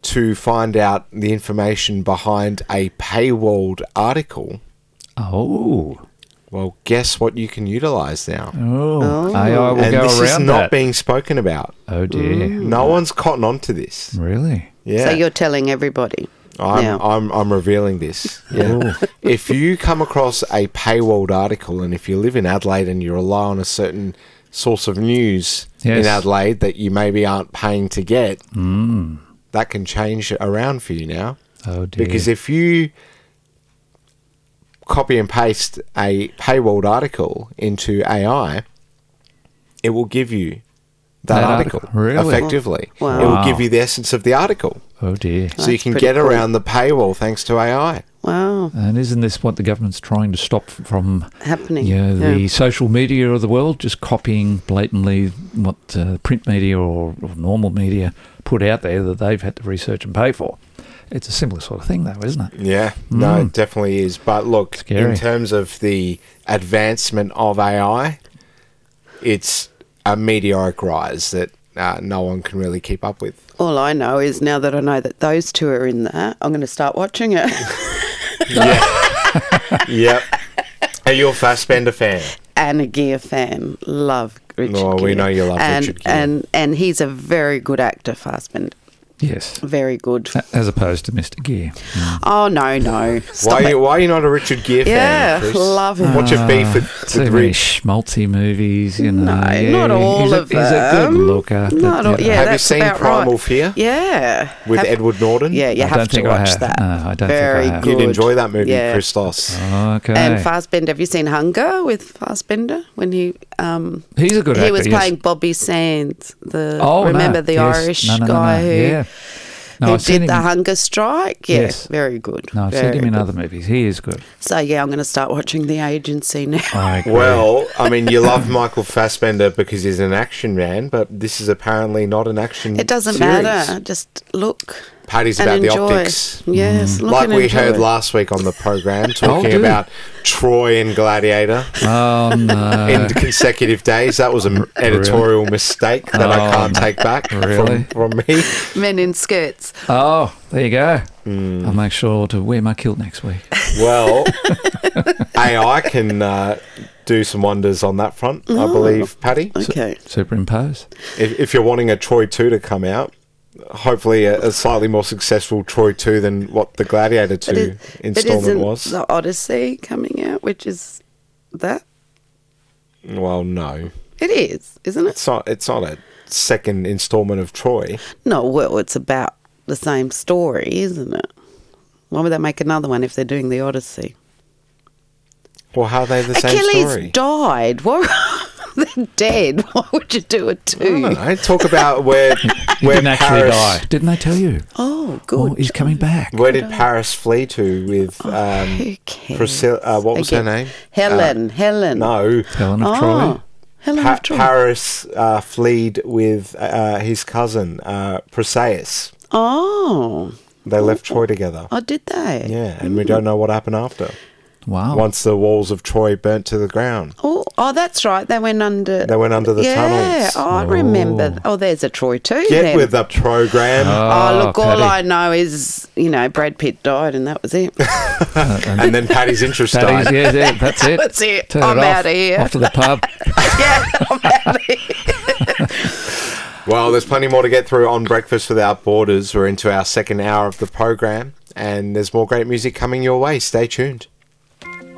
to find out the information behind a paywalled article, Oh. well, guess what you can utilise now? Oh. AI will And go this is around not that. being spoken about. Oh, dear. No one's cotton on to this. Really? Yeah. So you're telling everybody. now. I'm revealing this. Yeah. Oh. If you come across a paywalled article, and if you live in Adelaide and you rely on a certain source of news Yes. in Adelaide that you maybe aren't paying to get, that can change around for you now. Oh, dear. Because if you copy and paste a paywalled article into AI, it will give you that article, really? effectively. Wow. It will give you the essence of the article. Oh, dear. So you That's can pretty get cool. around the paywall thanks to AI. Wow. And isn't this what the government's trying to stop from Happening. the social media of the world, just copying blatantly what print media or normal media put out there that they've had to research and pay for? It's a similar sort of thing, though, isn't it? Yeah, no, it definitely is. But look, Scary. in terms of the advancement of AI, it's a meteoric rise that no one can really keep up with. All I know is now that I know that those two are in that, I'm going to start watching it. Yeah. Yep. Are you a Fassbender fan? And a Gere fan. Love Richard Oh, we Gere. know you love and, Richard Gere. And he's a very good actor, Fassbender. Yes. Very good. As opposed to Mr. Gere. Oh, no. Stop Why it. are you not a Richard Gere Yeah, fan, Chris? love him. What's your beef with So many Rich? schmaltzy movies, you know. No, Yeah, not all he's of them. He's a good looker. but, Not all, you know. yeah, Have you that's seen about Primal right. Fear? Yeah. With Edward Norton? Yeah, you I have don't to think I watch have. that. No, I don't think I Very have. good. You'd enjoy that movie, Yeah. Christos. Okay. And Fassbender, have you seen Hunger with Fassbender? When he he's a good actor. he was yes. playing Bobby Sands, Oh, remember no. the Yes. Irish No, guy who Yeah. No, I've seen did the him. hunger strike? Yeah, Yes. very good. No, I've seen very him in good. other movies. He is good. So yeah, I'm going to start watching The Agency now. I agree. Well, I mean, you love Michael Fassbender because he's an action man, but this is apparently not an action It doesn't series. matter. Just look. Paddy's and about the enjoy. optics. Yes, look Like and we enjoy. heard last week on the program, talking do. about Troy and Gladiator Oh, no. in consecutive days. That was an editorial mistake that I can't take back Really? from me. Men in skirts. Oh, there you go. I'll make sure to wear my kilt next week. Well, AI can do some wonders on that front, I believe, Paddy. Okay. Superimpose. If you're wanting a Troy 2 to come out, hopefully a slightly more successful Troy 2 than what the Gladiator 2 installment isn't was. the Odyssey coming out, which is that? Well, no. It is, isn't it? It's not a second installment of Troy. No, well, it's about the same story, isn't it? Why would they make another one if they're doing the Odyssey? Well, how are they the same Achilles story? died. What? They're dead. Why would you do it I too? don't know. Talk about where He didn't actually die. Didn't they tell you? Oh, Oh, good. he's coming back. Where did Paris flee to with Who cares? Priscilla? What was her Again, name? Helen. Helen. No. Helen of Troy. Oh, Helen of Troy. Paris fled with his cousin Briseis. Oh, They left Troy together. oh, did they? Yeah, and we don't know what happened after. Wow. Once the walls of Troy burnt to the ground. Oh, that's right. They went under. They went under the yeah. tunnels. Oh, I remember. Oh, there's a Troy too. Get then. with the program. Oh, look, all Paddy. I know is, Brad Pitt died and that was it. And then Paddy's interest That is, died. yeah, that's it. That's it. Turn I'm it off. outta here. Off to the pub. Yeah, I'm out of here. Well, there's plenty more to get through on Breakfast Without Borders. We're into our second hour of the program, and there's more great music coming your way. Stay tuned.